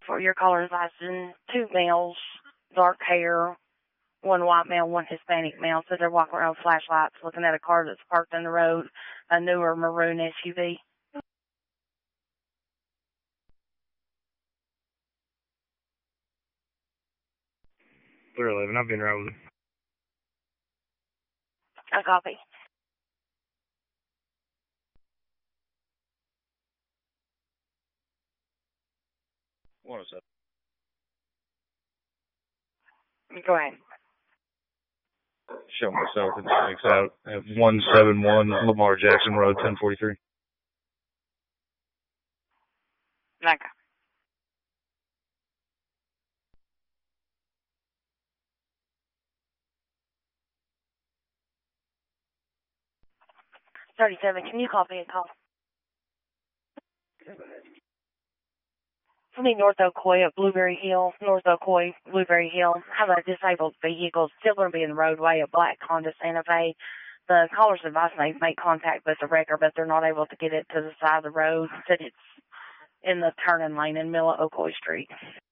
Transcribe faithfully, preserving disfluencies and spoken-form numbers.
For your caller's license, two males, dark hair, one white male, one Hispanic male, so they're walking around with flashlights looking at a car that's parked on the road, a newer maroon S U V. three eleven, I've been right with him. I copy. one oh seven. Go ahead. Show myself at six out at one seventy-one Lamar Jackson Road, ten forty-three. Okay. thirty-seven, can you copy a call? For me, North Ocoee at Blueberry Hill, North Ocoee, Blueberry Hill, have a disabled vehicle still going to be in the roadway, a black Honda Santa Fe. The caller's advice they make contact with the wrecker, but they're not able to get it to the side of the road, that it's in the turning lane in the middle of Ocoee Street.